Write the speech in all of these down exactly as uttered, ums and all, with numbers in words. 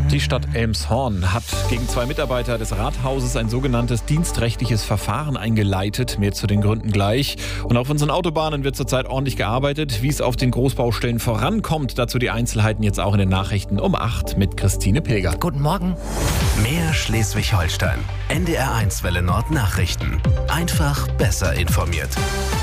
Die Stadt Elmshorn hat gegen zwei Mitarbeiter des Rathauses ein sogenanntes dienstrechtliches Verfahren eingeleitet. Mehr zu den Gründen gleich. Und auf unseren Autobahnen wird zurzeit ordentlich gearbeitet. Wie es auf den Großbaustellen vorankommt, dazu die Einzelheiten jetzt auch in den Nachrichten um acht mit Christine Pilger. Guten Morgen. Mehr Schleswig-Holstein. N D R eins Welle Nord Nachrichten. Einfach besser informiert.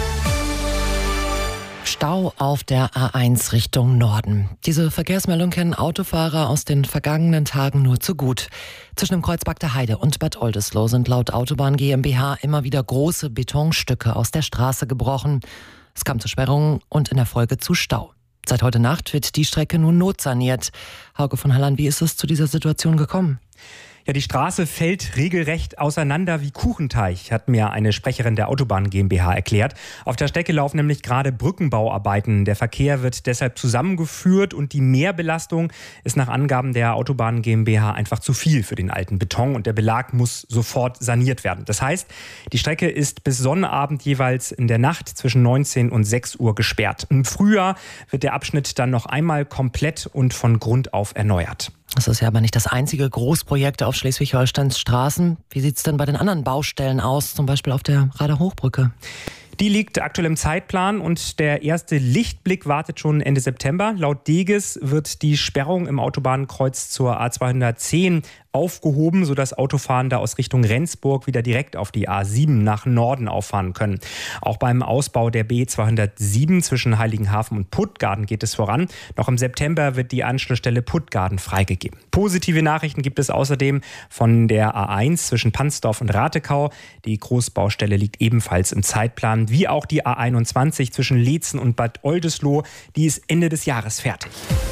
Stau auf der A eins Richtung Norden. Diese Verkehrsmeldung kennen Autofahrer aus den vergangenen Tagen nur zu gut. Zwischen dem Kreuz Bagda Heide und Bad Oldesloe sind laut Autobahn GmbH immer wieder große Betonstücke aus der Straße gebrochen. Es kam zu Sperrungen und in der Folge zu Stau. Seit heute Nacht wird die Strecke nun notsaniert. Hauke von Halland, wie ist es zu dieser Situation gekommen? Ja, die Straße fällt regelrecht auseinander wie Kuchenteig, hat mir eine Sprecherin der Autobahn GmbH erklärt. Auf der Strecke laufen nämlich gerade Brückenbauarbeiten. Der Verkehr wird deshalb zusammengeführt und die Mehrbelastung ist nach Angaben der Autobahn GmbH einfach zu viel für den alten Beton und der Belag muss sofort saniert werden. Das heißt, die Strecke ist bis Sonnabend jeweils in der Nacht zwischen neunzehn und sechs Uhr gesperrt. Im Frühjahr wird der Abschnitt dann noch einmal komplett und von Grund auf erneuert. Das ist ja aber nicht das einzige Großprojekt auf Schleswig-Holsteins Straßen. Wie sieht es denn bei den anderen Baustellen aus, zum Beispiel auf der Rader Hochbrücke? Die liegt aktuell im Zeitplan und der erste Lichtblick wartet schon Ende September. Laut Deges wird die Sperrung im Autobahnkreuz zur A zweihundertzehn aufgehoben, sodass Autofahrende aus Richtung Rendsburg wieder direkt auf die A sieben nach Norden auffahren können. Auch beim Ausbau der B zweihundertsieben zwischen Heiligenhafen und Puttgarden geht es voran. Noch im September wird die Anschlussstelle Puttgarden freigegeben. Positive Nachrichten gibt es außerdem von der A eins zwischen Pansdorf und Ratekau. Die Großbaustelle liegt ebenfalls im Zeitplan, wie auch die A einundzwanzig zwischen Leetzen und Bad Oldesloe. Die ist Ende des Jahres fertig.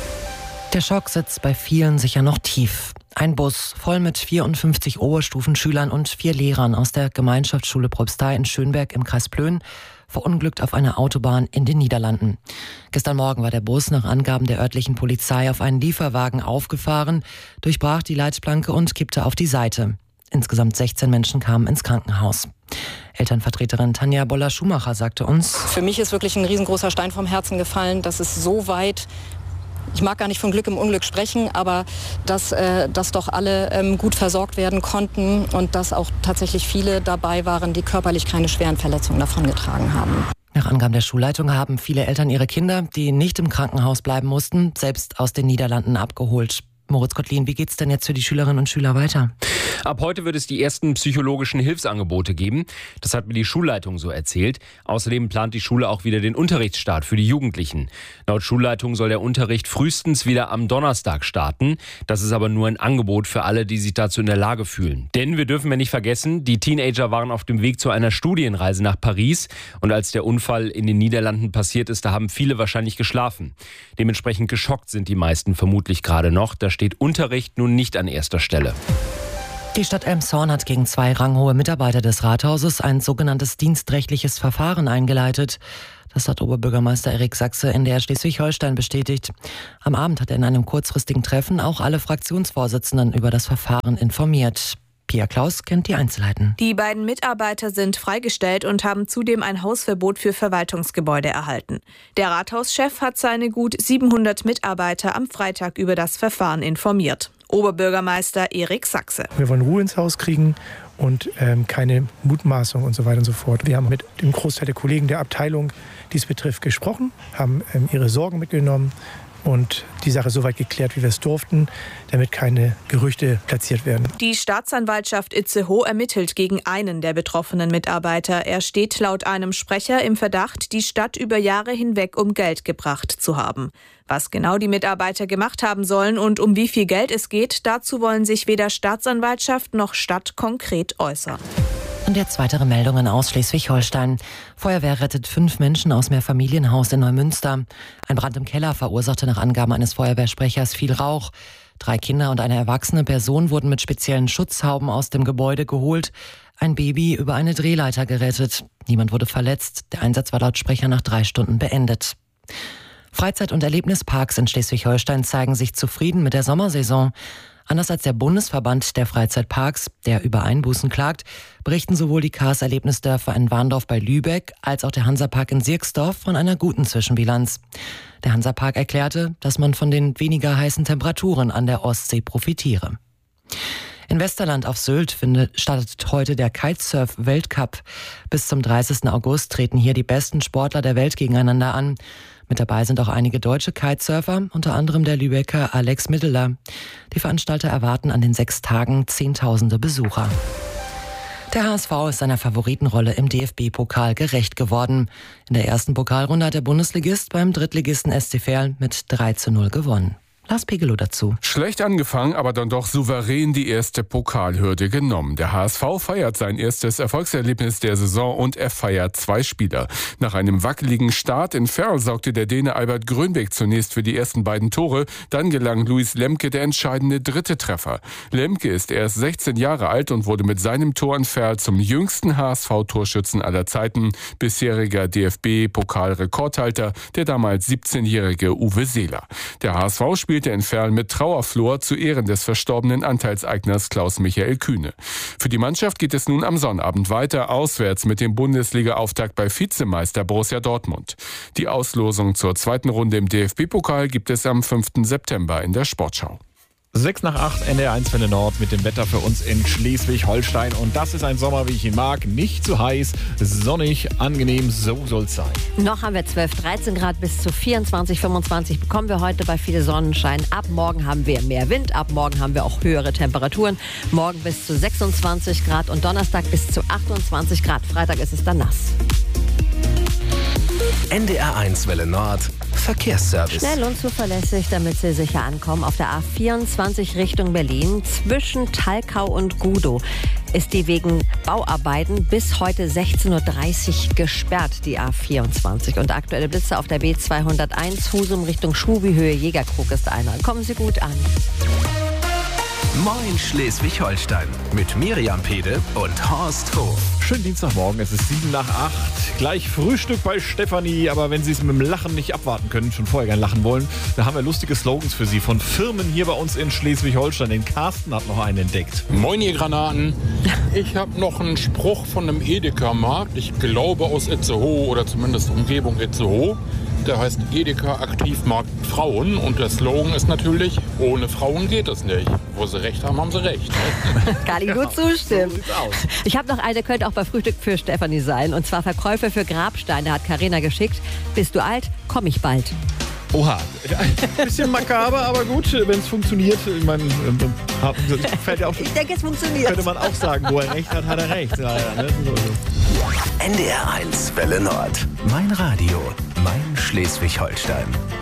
Der Schock sitzt bei vielen sicher noch tief. Ein Bus voll mit vierundfünfzig Oberstufenschülern und vier Lehrern aus der Gemeinschaftsschule Probstei in Schönberg im Kreis Plön verunglückt auf einer Autobahn in den Niederlanden. Gestern Morgen war der Bus nach Angaben der örtlichen Polizei auf einen Lieferwagen aufgefahren, durchbrach die Leitplanke und kippte auf die Seite. Insgesamt sechzehn Menschen kamen ins Krankenhaus. Elternvertreterin Tanja Boller-Schumacher sagte uns: Für mich ist wirklich ein riesengroßer Stein vom Herzen gefallen, dass es so weit, ich mag gar nicht von Glück im Unglück sprechen, aber dass, äh, dass doch alle ähm, gut versorgt werden konnten und dass auch tatsächlich viele dabei waren, die körperlich keine schweren Verletzungen davongetragen haben. Nach Angaben der Schulleitung haben viele Eltern ihre Kinder, die nicht im Krankenhaus bleiben mussten, selbst aus den Niederlanden abgeholt. Moritz Kottlin, wie geht's denn jetzt für die Schülerinnen und Schüler weiter? Ab heute wird es die ersten psychologischen Hilfsangebote geben. Das hat mir die Schulleitung so erzählt. Außerdem plant die Schule auch wieder den Unterrichtsstart für die Jugendlichen. Laut Schulleitung soll der Unterricht frühestens wieder am Donnerstag starten. Das ist aber nur ein Angebot für alle, die sich dazu in der Lage fühlen. Denn wir dürfen ja nicht vergessen, die Teenager waren auf dem Weg zu einer Studienreise nach Paris. Und als der Unfall in den Niederlanden passiert ist, da haben viele wahrscheinlich geschlafen. Dementsprechend geschockt sind die meisten vermutlich gerade noch. Da steht Unterricht nun nicht an erster Stelle. Die Stadt Elmshorn hat gegen zwei ranghohe Mitarbeiter des Rathauses ein sogenanntes dienstrechtliches Verfahren eingeleitet. Das hat Oberbürgermeister Erik Sachse in der Schleswig-Holstein bestätigt. Am Abend hat er in einem kurzfristigen Treffen auch alle Fraktionsvorsitzenden über das Verfahren informiert. Pia Klaus kennt die Einzelheiten. Die beiden Mitarbeiter sind freigestellt und haben zudem ein Hausverbot für Verwaltungsgebäude erhalten. Der Rathauschef hat seine gut siebenhundert Mitarbeiter am Freitag über das Verfahren informiert. Oberbürgermeister Erik Sachse. Wir wollen Ruhe ins Haus kriegen und ähm, keine Mutmaßung und so weiter und so fort. Wir haben mit dem Großteil der Kollegen der Abteilung, die es betrifft, gesprochen, haben ähm, ihre Sorgen mitgenommen und die Sache so weit geklärt, wie wir es durften, damit keine Gerüchte platziert werden. Die Staatsanwaltschaft Itzehoe ermittelt gegen einen der betroffenen Mitarbeiter. Er steht laut einem Sprecher im Verdacht, die Stadt über Jahre hinweg um Geld gebracht zu haben. Was genau die Mitarbeiter gemacht haben sollen und um wie viel Geld es geht, dazu wollen sich weder Staatsanwaltschaft noch Stadt konkret äußern. Und jetzt weitere Meldungen aus Schleswig-Holstein. Feuerwehr rettet fünf Menschen aus Mehrfamilienhaus in Neumünster. Ein Brand im Keller verursachte nach Angaben eines Feuerwehrsprechers viel Rauch. Drei Kinder und eine erwachsene Person wurden mit speziellen Schutzhauben aus dem Gebäude geholt. Ein Baby über eine Drehleiter gerettet. Niemand wurde verletzt. Der Einsatz war laut Sprecher nach drei Stunden beendet. Freizeit- und Erlebnisparks in Schleswig-Holstein zeigen sich zufrieden mit der Sommersaison. Anders als der Bundesverband der Freizeitparks, der über Einbußen klagt, berichten sowohl die Chaos-Erlebnisdörfer in Warndorf bei Lübeck als auch der Hansapark in Sierksdorf von einer guten Zwischenbilanz. Der Hansapark erklärte, dass man von den weniger heißen Temperaturen an der Ostsee profitiere. In Westerland auf Sylt findet, startet heute der Kitesurf-Weltcup. Bis zum dreißigsten August treten hier die besten Sportler der Welt gegeneinander an. Mit dabei sind auch einige deutsche Kitesurfer, unter anderem der Lübecker Alex Middeler. Die Veranstalter erwarten an den sechs Tagen Zehntausende Besucher. Der H S V ist seiner Favoritenrolle im D F B-Pokal gerecht geworden. In der ersten Pokalrunde hat der Bundesligist beim Drittligisten S C Verl mit drei zu null gewonnen. Lars Pegelow dazu. Schlecht angefangen, aber dann doch souverän die erste Pokalhürde genommen. Der H S V feiert sein erstes Erfolgserlebnis der Saison und er feiert zwei Spieler. Nach einem wackeligen Start in Verl sorgte der Däne Albert Grönbæk zunächst für die ersten beiden Tore. Dann gelang Luis Lemke der entscheidende dritte Treffer. Lemke ist erst sechzehn Jahre alt und wurde mit seinem Tor in Verl zum jüngsten H S V-Torschützen aller Zeiten. Bisheriger D F B-Pokalrekordhalter, der damals siebzehnjährige Uwe Seeler. Der H S V spielt spielte in Verl mit Trauerflor zu Ehren des verstorbenen Anteilseigners Klaus-Michael Kühne. Für die Mannschaft geht es nun am Sonnabend weiter, auswärts mit dem Bundesliga-Auftakt bei Vizemeister Borussia Dortmund. Die Auslosung zur zweiten Runde im D F B-Pokal gibt es am fünften September in der Sportschau. sechs nach acht, N D R eins Welle Nord mit dem Wetter für uns in Schleswig-Holstein. Und das ist ein Sommer, wie ich ihn mag. Nicht zu heiß, sonnig, angenehm, so soll es sein. Noch haben wir zwölf, dreizehn Grad bis zu vierundzwanzig, fünfundzwanzig bekommen wir heute bei viel Sonnenschein. Ab morgen haben wir mehr Wind, ab morgen haben wir auch höhere Temperaturen. Morgen bis zu sechsundzwanzig Grad und Donnerstag bis zu achtundzwanzig Grad. Freitag ist es dann nass. N D R eins Welle Nord Verkehrsservice. Schnell und zuverlässig, damit Sie sicher ankommen. Auf der A vierundzwanzig Richtung Berlin zwischen Talkau und Gudow ist die wegen Bauarbeiten bis heute sechzehn Uhr dreißig gesperrt, die A vierundzwanzig. Und aktuelle Blitze auf der B zweihunderteins Husum Richtung Schubihöhe Jägerkrug ist einer. Kommen Sie gut an. Moin Schleswig-Holstein mit Miriam Pede und Horst Hof. Schönen Dienstagmorgen, es ist sieben nach acht. Gleich Frühstück bei Stefanie, aber wenn Sie es mit dem Lachen nicht abwarten können, schon vorher gerne lachen wollen, da haben wir lustige Slogans für Sie von Firmen hier bei uns in Schleswig-Holstein. Den Carsten hat noch einen entdeckt. Moin ihr Granaten. Ich habe noch einen Spruch von einem Edeka-Markt, ich glaube aus Itzehoe oder zumindest Umgebung Itzehoe. Der heißt Edeka Aktivmarkt Frauen und der Slogan ist natürlich, ohne Frauen geht es nicht. Wo sie recht haben, haben sie recht. Kann ich nur zustimmen. Ich habe noch eine, könnte auch bei Frühstück für Stefanie sein. Und zwar Verkäufe für Grabsteine hat Carina geschickt. Bist du alt? Komm ich bald. Oha, ein bisschen makaber, aber gut, wenn es funktioniert. Ich meine, fällt ja auch, ich denke, es funktioniert. Könnte man auch sagen, wo er recht hat, hat er recht. Ja, ja, ne? N D R eins Welle Nord. Mein Radio, mein Schleswig-Holstein.